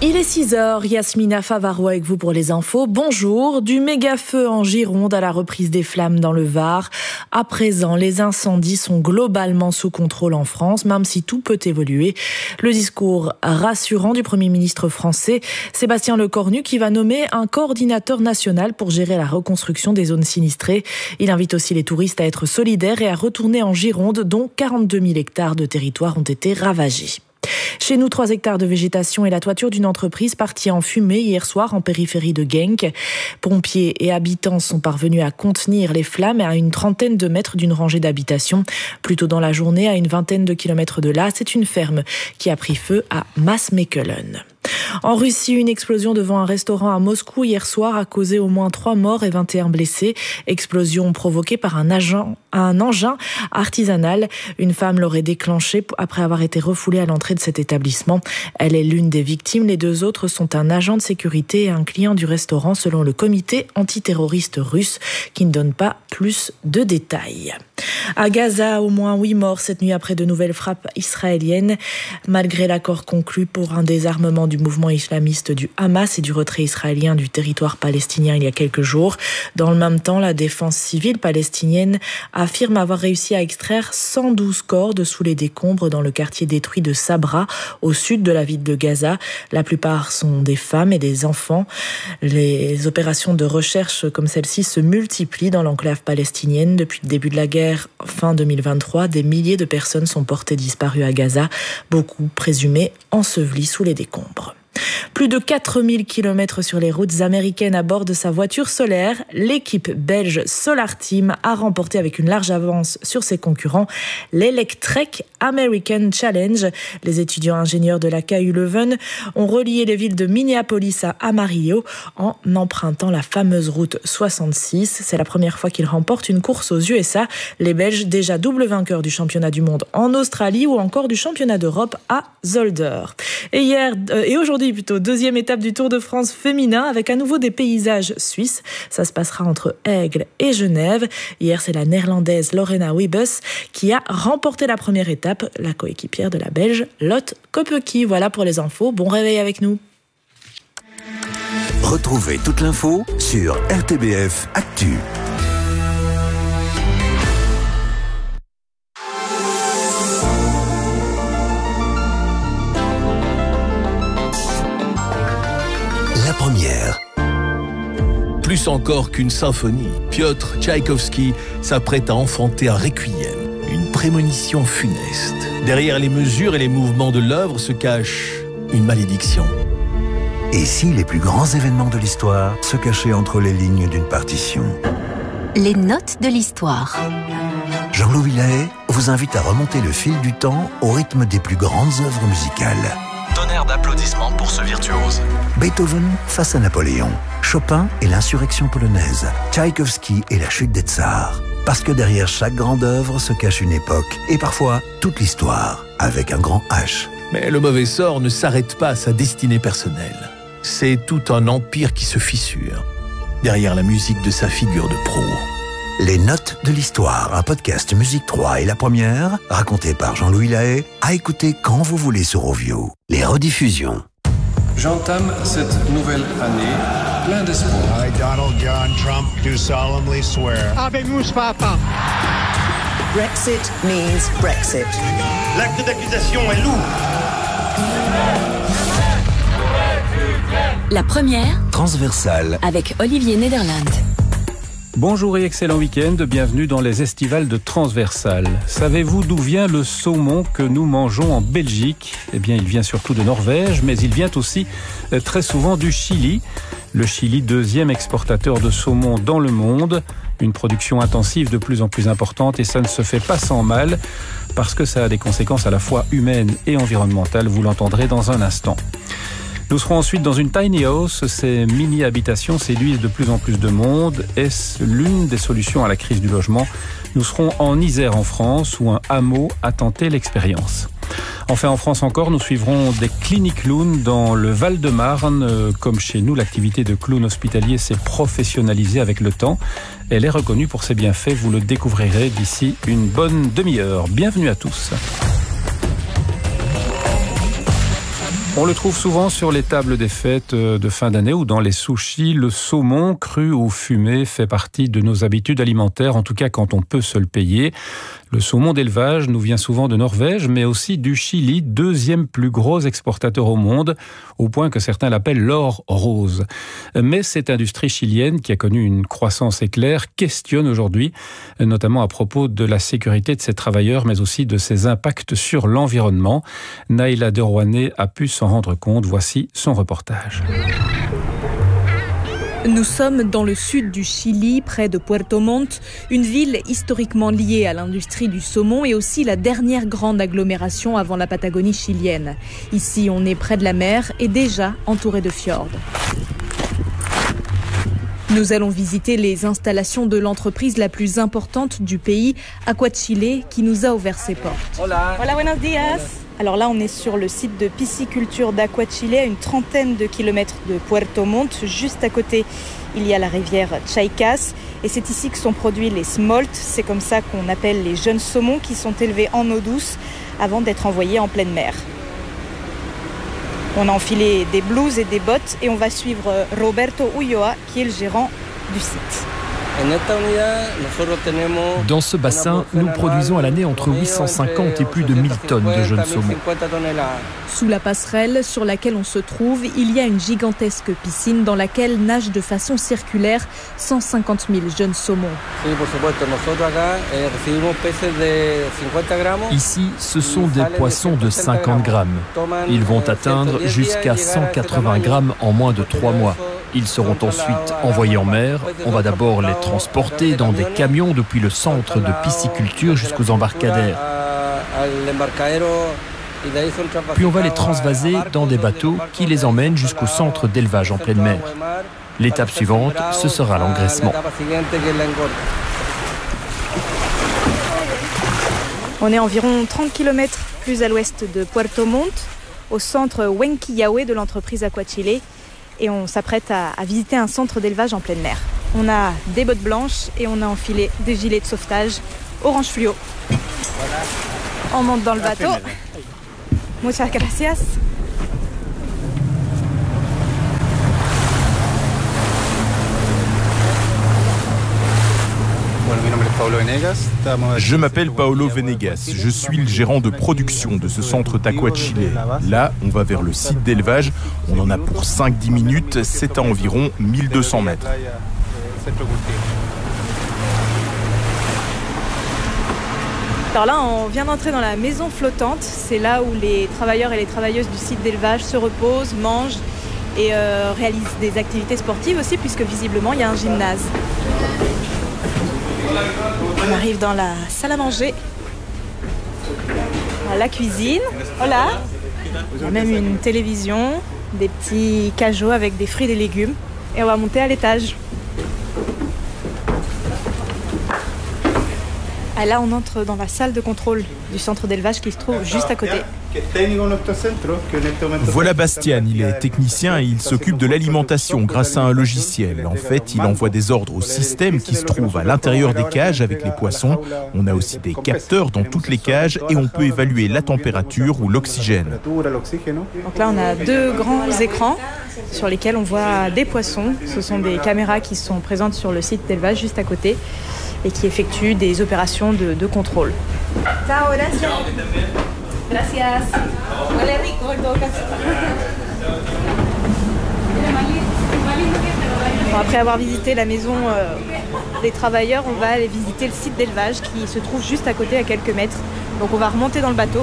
Il est 6h, Yasmina Favaro avec vous pour les infos. Bonjour, du méga-feu en Gironde à la reprise des flammes dans le Var. À présent, les incendies sont globalement sous contrôle en France, même si tout peut évoluer. Le discours rassurant du Premier ministre français, Sébastien Lecornu, qui va nommer un coordinateur national pour gérer la reconstruction des zones sinistrées. Il invite aussi les touristes à être solidaires et à retourner en Gironde, dont 42 000 hectares de territoire ont été ravagés. Chez nous, 3 hectares de végétation et la toiture d'une entreprise partie en fumée hier soir en périphérie de Genk. Pompiers et habitants sont parvenus à contenir les flammes à une trentaine de mètres d'une rangée d'habitations. Plus tôt dans la journée, à une vingtaine de kilomètres de là, c'est une ferme qui a pris feu à Maasmechelen. En Russie, une explosion devant un restaurant à Moscou hier soir a causé au moins 3 morts et 21 blessés. Explosion provoquée par un engin artisanal. Une femme l'aurait déclenché après avoir été refoulée à l'entrée de cet établissement. Elle est l'une des victimes. Les 2 autres sont un agent de sécurité et un client du restaurant, selon le comité antiterroriste russe, qui ne donne pas plus de détails. À Gaza, au moins 8 morts cette nuit après de nouvelles frappes israéliennes. Malgré l'accord conclu pour un désarmement du mouvement islamiste du Hamas et du retrait israélien du territoire palestinien il y a quelques jours. Dans le même temps, la défense civile palestinienne affirme avoir réussi à extraire 112 corps de sous les décombres dans le quartier détruit de Sabra, au sud de la ville de Gaza. La plupart sont des femmes et des enfants. Les opérations de recherche comme celle-ci se multiplient dans l'enclave palestinienne. Depuis le début de la guerre, fin 2023, des milliers de personnes sont portées disparues à Gaza, beaucoup présumées ensevelies sous les décombres. Plus de 4000 km sur les routes américaines à bord de sa voiture solaire, l'équipe belge Solar Team a remporté avec une large avance sur ses concurrents l'Electrek American Challenge. Les étudiants ingénieurs de la KU Leuven ont relié les villes de Minneapolis à Amarillo en empruntant la fameuse route 66. C'est la première fois qu'ils remportent une course aux USA. Les Belges, déjà double vainqueurs du championnat du monde en Australie ou encore du championnat d'Europe à Zolder. Et aujourd'hui, plutôt, 2e étape du Tour de France féminin avec à nouveau des paysages suisses. Ça se passera entre Aigle et Genève. Hier, c'est la néerlandaise Lorena Wiebes qui a remporté la première étape, la coéquipière de la Belge Lotte Kopecky. Voilà pour les infos. Bon réveil avec nous. Retrouvez toute l'info sur RTBF Actu. La première. Plus encore qu'une symphonie, Piotr Tchaïkovski s'apprête à enfanter un requiem, une prémonition funeste. Derrière les mesures et les mouvements de l'œuvre se cache une malédiction. Et si les plus grands événements de l'histoire se cachaient entre les lignes d'une partition? Les notes de l'histoire. Jean-Louis Lahaye vous invite à remonter le fil du temps au rythme des plus grandes œuvres musicales. Tonnerre d'applaudissements pour ce virtuose. Beethoven face à Napoléon, Chopin et l'insurrection polonaise, Tchaïkovski et la chute des tsars. Parce que derrière chaque grande œuvre se cache une époque et parfois toute l'histoire, avec un grand H. Mais le mauvais sort ne s'arrête pas à sa destinée personnelle. C'est tout un empire qui se fissure, derrière la musique de sa figure de proue. Les notes de l'histoire, un podcast Musique 3 et la première, raconté par Jean-Louis Lahaye, à écouter quand vous voulez sur Ovio. Les rediffusions. J'entame cette nouvelle année plein d'espoir. I, Donald John Trump, do solemnly swear. Habemus Papa. Brexit means Brexit. L'acte d'accusation est lourd. La première, Transversale, avec Olivier Nederland. Bonjour et excellent week-end, bienvenue dans les estivales de Transversale. Savez-vous d'où vient le saumon que nous mangeons en Belgique ? Eh bien, il vient surtout de Norvège, mais il vient aussi très souvent du Chili. Le Chili, 2e exportateur de saumon dans le monde. Une production intensive de plus en plus importante et ça ne se fait pas sans mal parce que ça a des conséquences à la fois humaines et environnementales, vous l'entendrez dans un instant. Nous serons ensuite dans une tiny house. Ces mini-habitations séduisent de plus en plus de monde. Est-ce l'une des solutions à la crise du logement ? Nous serons en Isère en France où un hameau a tenté l'expérience. Enfin, en France encore, nous suivrons des cliniques clowns dans le Val-de-Marne. Comme chez nous, l'activité de clown hospitalier s'est professionnalisée avec le temps. Elle est reconnue pour ses bienfaits. Vous le découvrirez d'ici une bonne demi-heure. Bienvenue à tous. On le trouve souvent sur les tables des fêtes de fin d'année ou dans les sushis. Le saumon, cru ou fumé, fait partie de nos habitudes alimentaires, en tout cas quand on peut se le payer. Le saumon d'élevage nous vient souvent de Norvège, mais aussi du Chili, deuxième plus gros exportateur au monde, au point que certains l'appellent l'or rose. Mais cette industrie chilienne, qui a connu une croissance éclair, questionne aujourd'hui, notamment à propos de la sécurité de ses travailleurs, mais aussi de ses impacts sur l'environnement. Naïla Derouané a pu s'en rendre compte. Voici son reportage. Nous sommes dans le sud du Chili, près de Puerto Montt, une ville historiquement liée à l'industrie du saumon et aussi la dernière grande agglomération avant la Patagonie chilienne. Ici, on est près de la mer et déjà entouré de fjords. Nous allons visiter les installations de l'entreprise la plus importante du pays, AquaChile, qui nous a ouvert ses portes. Hola. Hola, buenos días. Alors là, on est sur le site de pisciculture d'AquaChile, à une trentaine de kilomètres de Puerto Montt. Juste à côté, il y a la rivière Chaicas. Et c'est ici que sont produits les smolts. C'est comme ça qu'on appelle les jeunes saumons qui sont élevés en eau douce avant d'être envoyés en pleine mer. On a enfilé des blouses et des bottes et on va suivre Roberto Ulloa, qui est le gérant du site. Dans ce bassin, nous produisons à l'année entre 850 et plus de 1000 tonnes de jeunes saumons. Sous la passerelle sur laquelle on se trouve, il y a une gigantesque piscine dans laquelle nagent de façon circulaire 150 000 jeunes saumons. Ici, ce sont des poissons de 50 grammes. Ils vont atteindre jusqu'à 180 grammes en moins de 3 mois. Ils seront ensuite envoyés en mer. On va d'abord les transporter dans des camions depuis le centre de pisciculture jusqu'aux embarcadères. Puis on va les transvaser dans des bateaux qui les emmènent jusqu'au centre d'élevage en pleine mer. L'étape suivante, ce sera l'engraissement. On est environ 30 km plus à l'ouest de Puerto Montt, au centre Huenquillahué de l'entreprise AquaChile. Et on s'apprête à visiter un centre d'élevage en pleine mer. On a des bottes blanches et on a enfilé des gilets de sauvetage orange fluo. On monte dans le bateau. Muchas gracias. Je m'appelle Paolo Venegas, je suis le gérant de production de ce centre d'AquaChile. Là, on va vers le site d'élevage, on en a pour 5-10 minutes, c'est à environ 1200 mètres. Alors là, on vient d'entrer dans la maison flottante, c'est là où les travailleurs et les travailleuses du site d'élevage se reposent, mangent et réalisent des activités sportives aussi, puisque visiblement il y a un gymnase. On arrive dans la salle à manger, la cuisine. Hola. Il y a même une télévision, des petits cajots avec des fruits et des légumes. Et on va monter à l'étage. Ah, là, on entre dans la salle de contrôle du centre d'élevage qui se trouve juste à côté. Voilà Bastian, il est technicien et il s'occupe de l'alimentation grâce à un logiciel. En fait, il envoie des ordres au système qui se trouve à l'intérieur des cages avec les poissons. On a aussi des capteurs dans toutes les cages et on peut évaluer la température ou l'oxygène. Donc là, on a 2 grands écrans sur lesquels on voit des poissons. Ce sont des caméras qui sont présentes sur le site d'élevage juste à côté et qui effectuent des opérations de contrôle. Ciao, gracias. Gracias. Huele rico en todo caso. Bon, après avoir visité la maison des travailleurs, on va aller visiter le site d'élevage qui se trouve juste à côté, à quelques mètres. Donc on va remonter dans le bateau.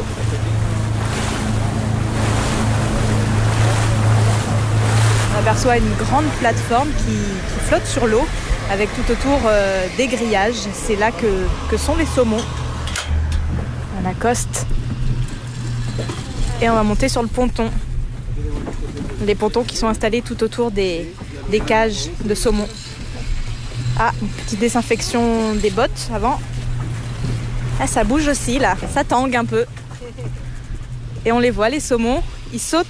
On aperçoit une grande plateforme qui flotte sur l'eau, avec tout autour des grillages. C'est là que sont les saumons. On accoste et on va monter sur le ponton. Les pontons qui sont installés tout autour des cages de saumon. Ah, une petite désinfection des bottes avant. Ah, ça bouge aussi là, ça tangue un peu. Et on les voit, les saumons, ils sautent.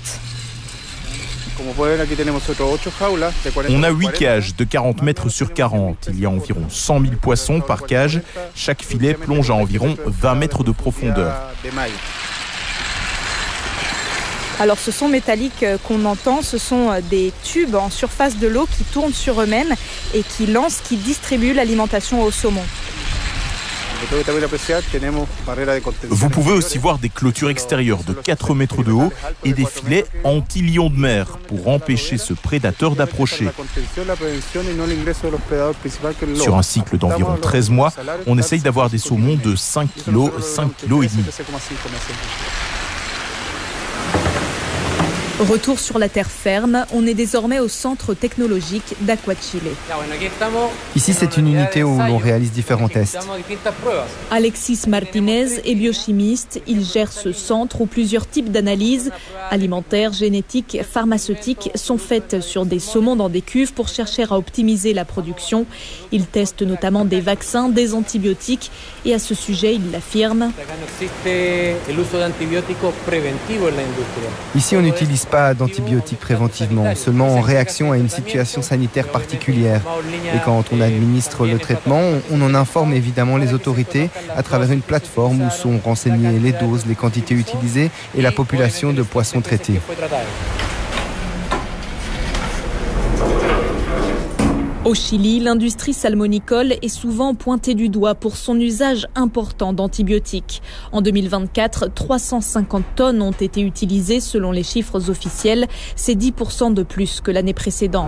On a 8 cages de 40 mètres sur 40. Il y a environ 100 000 poissons par cage. Chaque filet plonge à environ 20 mètres de profondeur. Alors ce son métallique qu'on entend, ce sont des tubes en surface de l'eau qui tournent sur eux-mêmes et qui distribuent l'alimentation au saumon. Vous pouvez aussi voir des clôtures extérieures de 4 mètres de haut et des filets anti-lions de mer pour empêcher ce prédateur d'approcher. Sur un cycle d'environ 13 mois, on essaye d'avoir des saumons de 5 kg, 5,5 kg. Retour sur la terre ferme, on est désormais au centre technologique d'Aquachile. Ici, c'est une unité où l'on réalise différents tests. Alexis Martinez est biochimiste. Il gère ce centre où plusieurs types d'analyses alimentaires, génétiques, pharmaceutiques sont faites sur des saumons dans des cuves pour chercher à optimiser la production. Il teste notamment des vaccins, des antibiotiques et à ce sujet, il l'affirme. Ici, on n'utilise pas d'antibiotiques préventivement, seulement en réaction à une situation sanitaire particulière. Et quand on administre le traitement, on en informe évidemment les autorités à travers une plateforme où sont renseignées les doses, les quantités utilisées et la population de poissons traités. Au Chili, l'industrie salmonicole est souvent pointée du doigt pour son usage important d'antibiotiques. En 2024, 350 tonnes ont été utilisées selon les chiffres officiels. C'est 10% de plus que l'année précédente.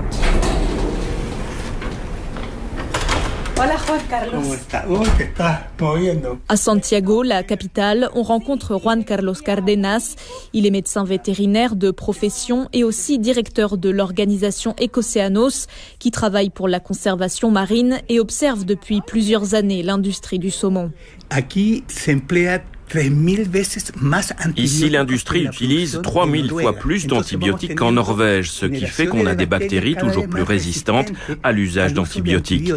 À Santiago, la capitale, on rencontre Juan Carlos Cárdenas. Il est médecin vétérinaire de profession et aussi directeur de l'organisation Ecocéanos qui travaille pour la conservation marine et observe depuis plusieurs années l'industrie du saumon. Ici, l'industrie utilise 3000 fois plus d'antibiotiques qu'en Norvège, ce qui fait qu'on a des bactéries toujours plus résistantes à l'usage d'antibiotiques.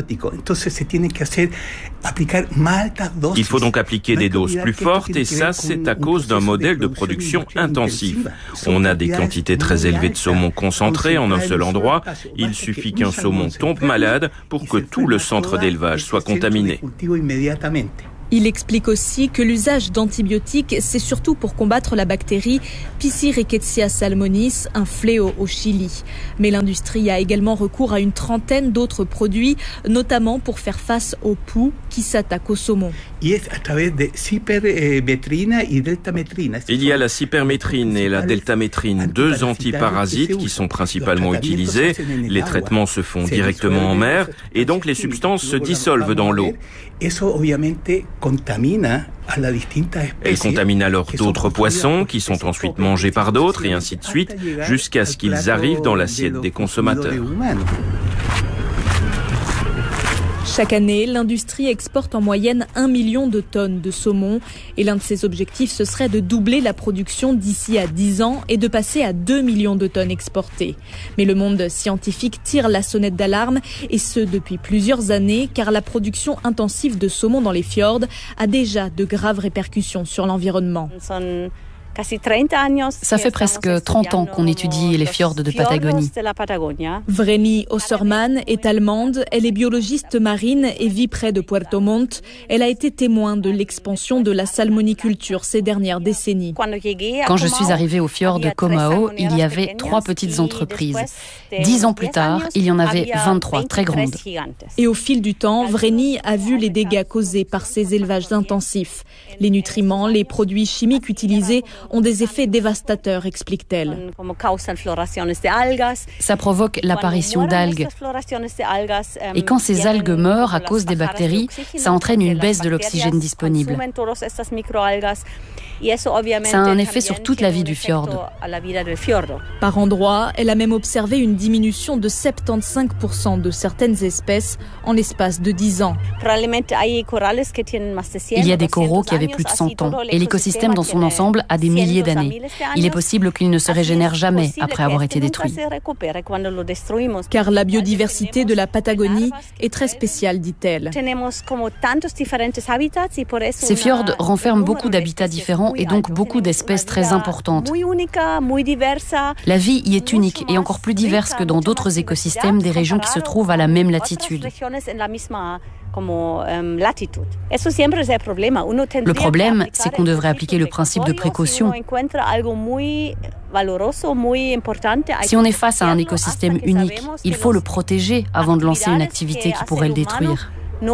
Il faut donc appliquer des doses plus fortes et ça, c'est à cause d'un modèle de production intensif. On a des quantités très élevées de saumon concentrées en un seul endroit. Il suffit qu'un saumon tombe malade pour que tout le centre d'élevage soit contaminé. Il explique aussi que l'usage d'antibiotiques, c'est surtout pour combattre la bactérie Picirickettsia salmonis, un fléau au Chili. Mais l'industrie a également recours à une trentaine d'autres produits, notamment pour faire face aux poux qui s'attaquent au saumon. Il y a la cypermétrine et la deltamétrine, deux antiparasites qui sont principalement utilisés. Les traitements se font directement en mer et donc les substances se dissolvent dans l'eau. Elles contaminent alors d'autres poissons qui sont ensuite mangés par d'autres et ainsi de suite jusqu'à ce qu'ils arrivent dans l'assiette des consommateurs. Chaque année, l'industrie exporte en moyenne 1 million de tonnes de saumon et l'un de ses objectifs, ce serait de doubler la production d'ici à 10 ans et de passer à 2 millions de tonnes exportées. Mais le monde scientifique tire la sonnette d'alarme et ce depuis plusieurs années car la production intensive de saumon dans les fjords a déjà de graves répercussions sur l'environnement. Ça fait presque 30 ans qu'on étudie les fjords de Patagonie. Vreni Osserman est allemande, elle est biologiste marine et vit près de Puerto Montt. Elle a été témoin de l'expansion de la salmoniculture ces dernières décennies. Quand je suis arrivée au fjord de Comao, il y avait 3 petites entreprises. 10 ans plus tard, il y en avait 23 très grandes. Et au fil du temps, Vreni a vu les dégâts causés par ces élevages intensifs. Les nutriments, les produits chimiques utilisés ont des effets dévastateurs, explique-t-elle. Ça provoque l'apparition d'algues. Et quand ces algues meurent à cause des bactéries, ça entraîne une baisse de l'oxygène disponible. Ça a un effet sur toute la vie du fjord. Par endroits, elle a même observé une diminution de 75% de certaines espèces en l'espace de 10 ans. Il y a des coraux qui avaient plus de 100 ans et l'écosystème dans son ensemble a des milliers d'années. Il est possible qu'il ne se régénère jamais après avoir été détruit. Car la biodiversité de la Patagonie est très spéciale, dit-elle. Ces fjords renferment beaucoup d'habitats différents et donc beaucoup d'espèces très importantes. La vie y est unique et encore plus diverse que dans d'autres écosystèmes des régions qui se trouvent à la même latitude. Le problème, c'est qu'on devrait appliquer le principe de précaution. Si on est face à un écosystème unique, il faut le protéger avant de lancer une activité qui pourrait le détruire.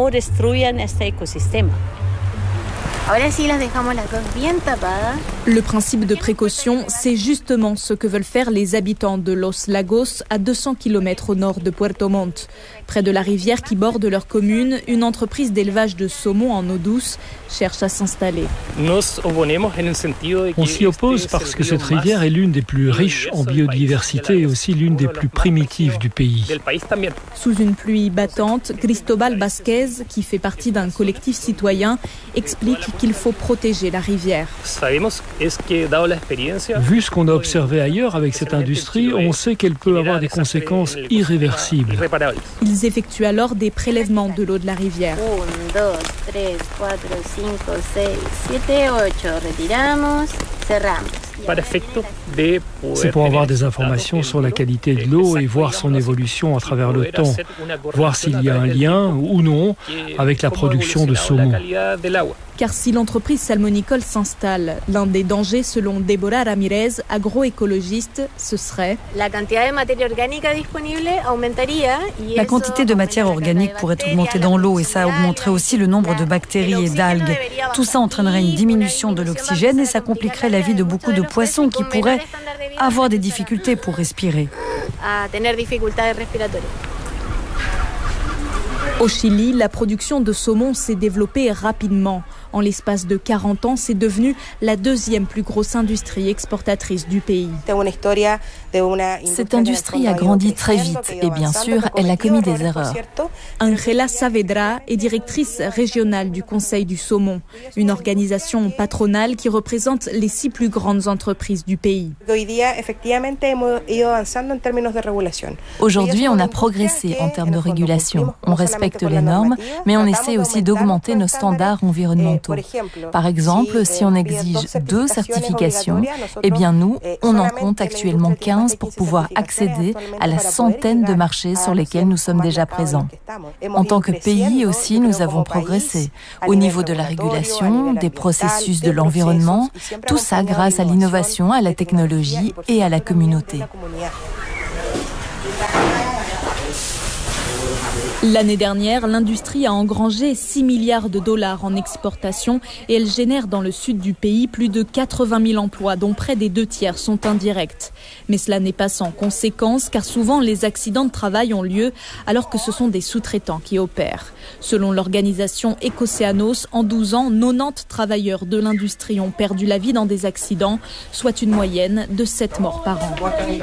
Le principe de précaution, c'est justement ce que veulent faire les habitants de Los Lagos, à 200 km au nord de Puerto Montt. Près de la rivière qui borde leur commune, une entreprise d'élevage de saumon en eau douce cherche à s'installer. On s'y oppose parce que cette rivière est l'une des plus riches en biodiversité et aussi l'une des plus primitives du pays. Sous une pluie battante, Cristobal Vasquez, qui fait partie d'un collectif citoyen, explique qu'il faut protéger la rivière. Vu ce qu'on a observé ailleurs avec cette industrie, on sait qu'elle peut avoir des conséquences irréversibles. Ils effectuent alors des prélèvements de l'eau de la rivière. 1, 2, 3, 4, 5, 6, 7, 8. Retiramos, cerramos. C'est pour avoir des informations sur la qualité de l'eau et voir son évolution à travers le temps, voir s'il y a un lien ou non avec la production de saumon. Car si l'entreprise salmonicole s'installe, l'un des dangers, selon Deborah Ramirez, agroécologiste, ce serait la quantité de matière organique pourrait augmenter dans l'eau et ça augmenterait aussi le nombre de bactéries et d'algues. Tout ça entraînerait une diminution de l'oxygène et ça compliquerait la vie de beaucoup de poissons qui pourraient avoir des difficultés pour respirer. Au Chili, la production de saumon s'est développée rapidement. En l'espace de 40 ans, c'est devenu la deuxième plus grosse industrie exportatrice du pays. Cette industrie a grandi très vite et bien sûr, elle a commis des erreurs. Angela Saavedra est directrice régionale du Conseil du saumon, une organisation patronale qui représente les 6 plus grandes entreprises du pays. Aujourd'hui, on a progressé en termes de régulation. On respecte les normes, mais on essaie aussi d'augmenter nos standards environnementaux. Par exemple, si on exige 2 certifications, eh bien nous, on en compte actuellement 15 pour pouvoir accéder à la centaine de marchés sur lesquels nous sommes déjà présents. En tant que pays aussi, nous avons progressé au niveau de la régulation, des processus de l'environnement, tout ça grâce à l'innovation, à la technologie et à la communauté. L'année dernière, l'industrie a engrangé 6 milliards de dollars en exportation et elle génère dans le sud du pays plus de 80 000 emplois, dont près des 2 tiers sont indirects. Mais cela n'est pas sans conséquences, car souvent les accidents de travail ont lieu alors que ce sont des sous-traitants qui opèrent. Selon l'organisation Ecocéanos, en 12 ans, 90 travailleurs de l'industrie ont perdu la vie dans des accidents, soit une moyenne de 7 morts par an.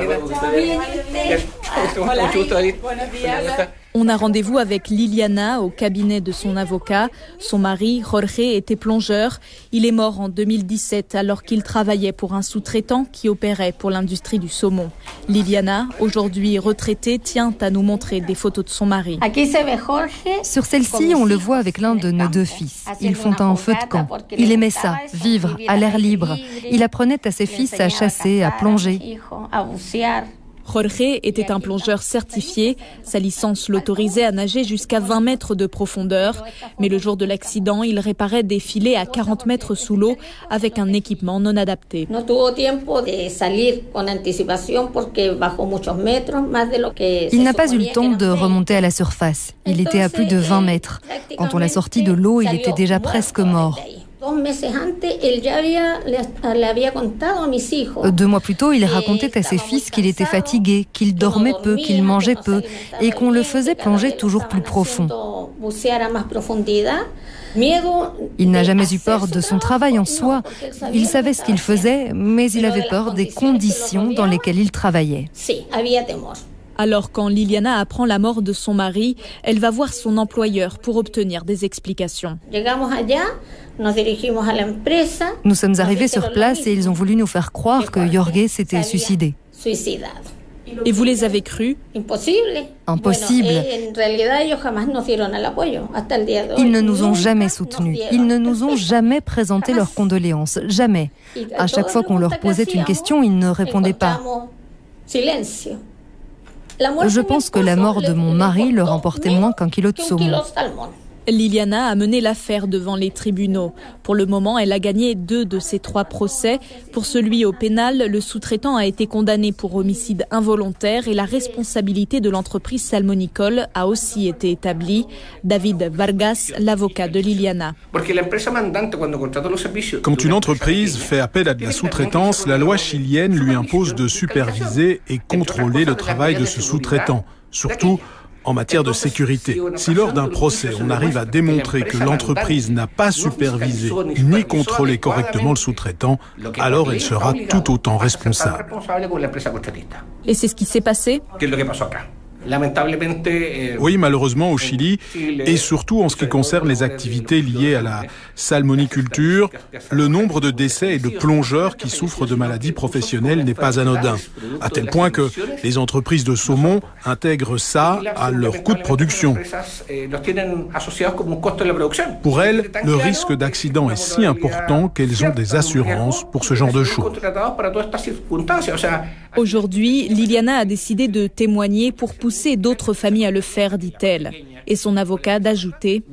On a rendez-vous avec Liliana au cabinet de son avocat. Son mari, Jorge, était plongeur. Il est mort en 2017 alors qu'il travaillait pour un sous-traitant qui opérait pour l'industrie du saumon. Liliana, aujourd'hui retraitée, tient à nous montrer des photos de son mari. Sur celle-ci, on le voit avec l'un de nos 2 fils. Ils font un feu de camp. Il aimait ça, vivre à l'air libre. Il apprenait à ses fils à chasser, à plonger. Jorge était un plongeur certifié. Sa licence l'autorisait à nager jusqu'à 20 mètres de profondeur. Mais le jour de l'accident, il réparait des filets à 40 mètres sous l'eau avec un équipement non adapté. Il n'a pas eu le temps de remonter à la surface. Il était à plus de 20 mètres. Quand on l'a sorti de l'eau, il était déjà presque mort. 2 mois plus tôt, il racontait à ses fils qu'il était fatigué, qu'il dormait peu, qu'il mangeait peu et qu'on le faisait plonger toujours plus profond. Il n'a jamais eu peur de son travail en soi. Il savait ce qu'il faisait, mais il avait peur des conditions dans lesquelles il travaillait. Alors quand Liliana apprend la mort de son mari, elle va voir son employeur pour obtenir des explications. Nous sommes arrivés sur place et ils ont voulu nous faire croire que Jorge s'était suicidé. Et vous les avez crus? Impossible. Ils ne nous ont jamais soutenus. Ils ne nous ont jamais présenté leurs condoléances. Jamais. À chaque fois qu'on leur posait une question, ils ne répondaient pas. Je pense que la mort de mon mari leur emportait moins qu'1 kilo de saumon. Liliana a mené l'affaire devant les tribunaux. Pour le moment, elle a gagné 2 de ses 3 procès. Pour celui au pénal, le sous-traitant a été condamné pour homicide involontaire et la responsabilité de l'entreprise salmonicole a aussi été établie. David Vargas, l'avocat de Liliana. Quand une entreprise fait appel à de la sous-traitance, la loi chilienne lui impose de superviser et contrôler le travail de ce sous-traitant, surtout en matière de sécurité. Si lors d'un procès, on arrive à démontrer que l'entreprise n'a pas supervisé ni contrôlé correctement le sous-traitant, alors elle sera tout autant responsable. Et c'est ce qui s'est passé ? Oui, malheureusement au Chili, et surtout en ce qui concerne les activités liées à la salmoniculture, le nombre de décès et de plongeurs qui souffrent de maladies professionnelles n'est pas anodin, à tel point que les entreprises de saumon intègrent ça à leur coût de production. Pour elles, le risque d'accident est si important qu'elles ont des assurances pour ce genre de choses. Aujourd'hui, Liliana a décidé de témoigner pour pousser d'autres familles à le faire, dit-elle. Et son avocat d'ajouter: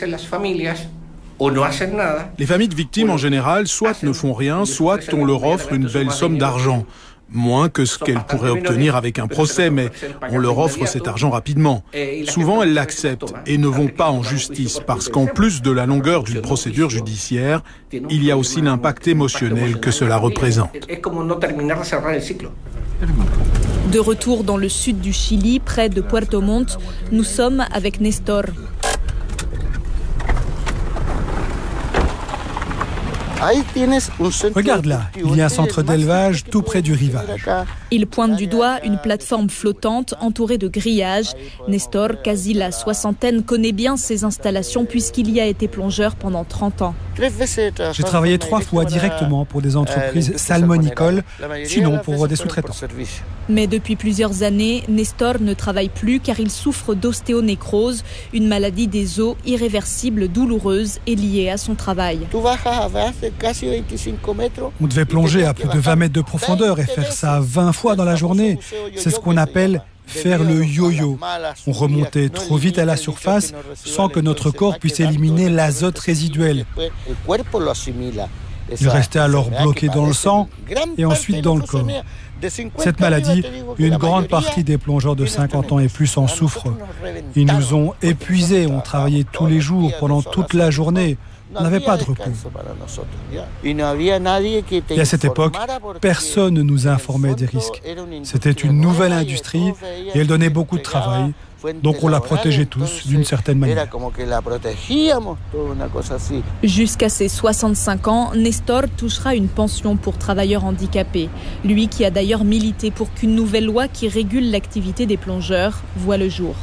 les familles de victimes en général, soit ne font rien, soit on leur offre une belle somme d'argent. Moins que ce qu'elles pourraient obtenir avec un procès, mais on leur offre cet argent rapidement. Souvent, elles l'acceptent et ne vont pas en justice parce qu'en plus de la longueur d'une procédure judiciaire, il y a aussi l'impact émotionnel que cela représente. De retour dans le sud du Chili, près de Puerto Montt, nous sommes avec Nestor. Regarde là, il y a un centre d'élevage tout près du rivage. Il pointe du doigt une plateforme flottante entourée de grillages. Nestor, quasi la soixantaine, connaît bien ces installations puisqu'il y a été plongeur pendant 30 ans. J'ai travaillé 3 fois directement pour des entreprises salmonicoles, sinon pour des sous-traitants. Mais depuis plusieurs années, Nestor ne travaille plus car il souffre d'ostéonécrose, une maladie des os irréversible, douloureuse et liée à son travail. On devait plonger à plus de 20 mètres de profondeur et faire ça 20 fois dans la journée. C'est ce qu'on appelle faire le yo-yo. On remontait trop vite à la surface sans que notre corps puisse éliminer l'azote résiduel. Il restait alors bloqué dans le sang et ensuite dans le corps. Cette maladie, une grande partie des plongeurs de 50 ans et plus en souffrent. Ils nous ont épuisés, on travaillait tous les jours, pendant toute la journée. On n'avait pas de repos. Et à cette époque, personne ne nous informait des risques. C'était une nouvelle industrie et elle donnait beaucoup de travail. Donc on la protégeait tous d'une certaine manière. Jusqu'à ses 65 ans, Nestor touchera une pension pour travailleurs handicapés. Lui qui a d'ailleurs milité pour qu'une nouvelle loi qui régule l'activité des plongeurs voit le jour.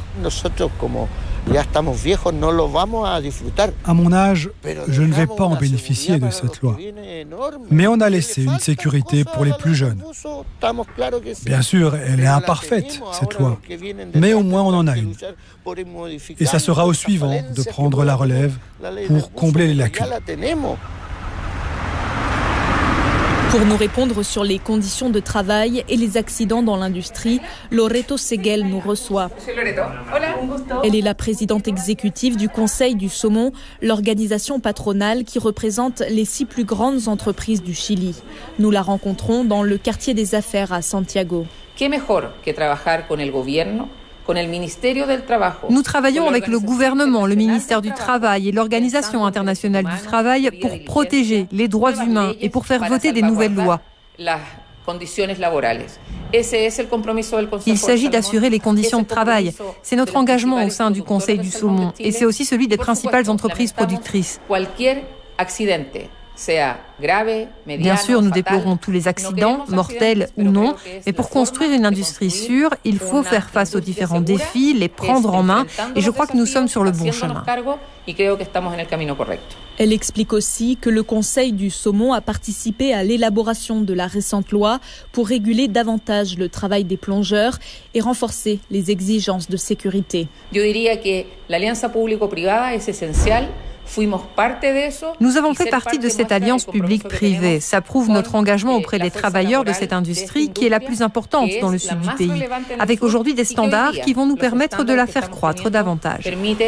À mon âge, je ne vais pas en bénéficier de cette loi. Mais on a laissé une sécurité pour les plus jeunes. Bien sûr, elle est imparfaite, cette loi. Mais au moins on en a une. Et ça sera au suivant de prendre la relève pour combler les lacunes. Pour nous répondre sur les conditions de travail et les accidents dans l'industrie, Loreto Seguel nous reçoit. Elle est la présidente exécutive du Conseil du saumon, l'organisation patronale qui représente les 6 plus grandes entreprises du Chili. Nous la rencontrons dans le quartier des affaires à Santiago. Nous travaillons avec le gouvernement, le ministère du Travail et l'Organisation internationale du travail pour protéger les droits humains et pour faire voter des nouvelles lois. Il s'agit d'assurer les conditions de travail. C'est notre engagement au sein du Conseil du saumon et c'est aussi celui des principales entreprises productrices. Bien sûr, nous déplorons tous les accidents, mortels ou non, mais pour construire une industrie sûre, il faut faire face aux différents défis, les prendre en main, et je crois que nous sommes sur le bon chemin. Elle explique aussi que le Conseil du saumon a participé à l'élaboration de la récente loi pour réguler davantage le travail des plongeurs et renforcer les exigences de sécurité. Nous avons fait partie de cette alliance publique-privée. Ça prouve notre engagement auprès des travailleurs de cette industrie qui est la plus importante dans le sud du pays, avec aujourd'hui des standards qui vont nous permettre de la faire croître davantage.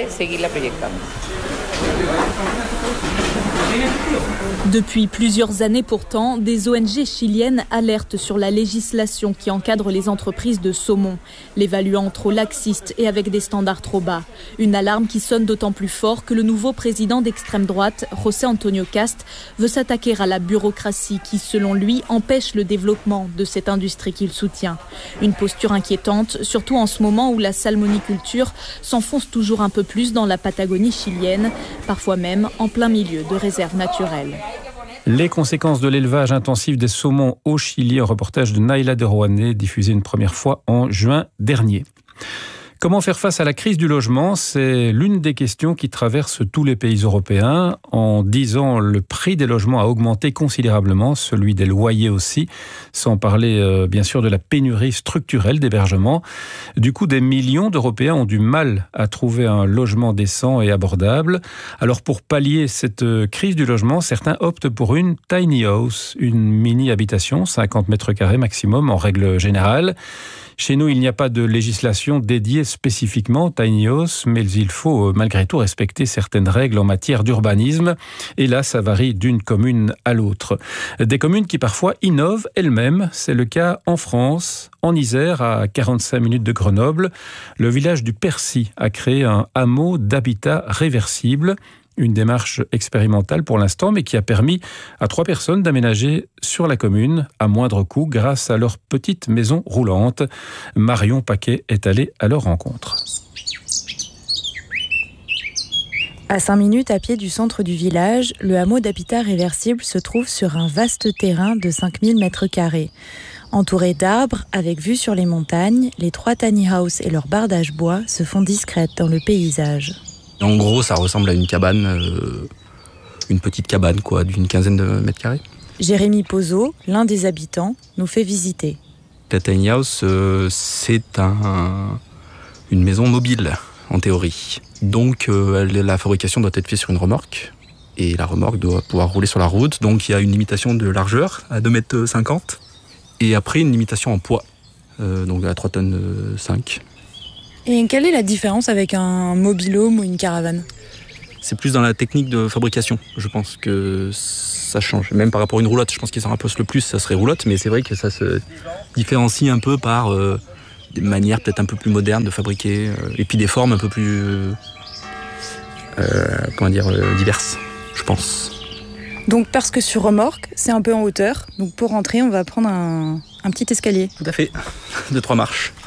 Depuis plusieurs années pourtant, des ONG chiliennes alertent sur la législation qui encadre les entreprises de saumon, l'évaluant trop laxiste et avec des standards trop bas. Une alarme qui sonne d'autant plus fort que le nouveau président d'extrême droite, José Antonio Cast, veut s'attaquer à la bureaucratie qui, selon lui, empêche le développement de cette industrie qu'il soutient. Une posture inquiétante, surtout en ce moment où la salmoniculture s'enfonce toujours un peu plus dans la Patagonie chilienne, parfois même en plein milieu de réserves naturelles. Les conséquences de l'élevage intensif des saumons au Chili, un reportage de Naila de Rouanet, diffusé une première fois en juin dernier. Comment faire face à la crise du logement ? C'est l'une des questions qui traversent tous les pays européens. En 10 ans, le prix des logements a augmenté considérablement, celui des loyers aussi, sans parler bien sûr de la pénurie structurelle d'hébergement. Du coup, des millions d'Européens ont du mal à trouver un logement décent et abordable. Alors pour pallier cette crise du logement, certains optent pour une tiny house, une mini-habitation, 50 mètres carrés maximum en règle générale. Chez nous, il n'y a pas de législation dédiée spécifiquement aux tiny house, mais il faut malgré tout respecter certaines règles en matière d'urbanisme. Et là, ça varie d'une commune à l'autre. Des communes qui parfois innovent elles-mêmes. C'est le cas en France, en Isère, à 45 minutes de Grenoble. Le village du Percy a créé un hameau d'habitat réversible. Une démarche expérimentale pour l'instant, mais qui a permis à 3 personnes d'aménager sur la commune à moindre coût grâce à leur petite maison roulante. Marion Paquet est allée à leur rencontre. À 5 minutes à pied du centre du village, le hameau d'habitat réversible se trouve sur un vaste terrain de 5000 m². Entouré d'arbres, avec vue sur les montagnes, les 3 tiny house et leurs bardage bois se font discrètes dans le paysage. En gros, ça ressemble à une cabane, une petite cabane quoi, d'une 15aine de mètres carrés. Jérémy Pozzo, l'un des habitants, nous fait visiter. La tiny house, c'est une maison mobile, en théorie. Donc, la fabrication doit être faite sur une remorque. Et la remorque doit pouvoir rouler sur la route. Donc, il y a une limitation de largeur à 2,50 m. Et après, une limitation en poids, donc à 3,5 tonnes. Et quelle est la différence avec un mobil-home ou une caravane ? C'est plus dans la technique de fabrication. Je pense que ça change. Même par rapport à une roulotte, je pense qu'il s'en rapproche le plus, ça serait roulotte. Mais c'est vrai que ça se différencie un peu par des manières peut-être un peu plus modernes de fabriquer. Et puis des formes un peu plus diverses, je pense. Donc parce que sur remorque, c'est un peu en hauteur. Donc pour rentrer, on va prendre un petit escalier. Tout à fait, 2-3 marches.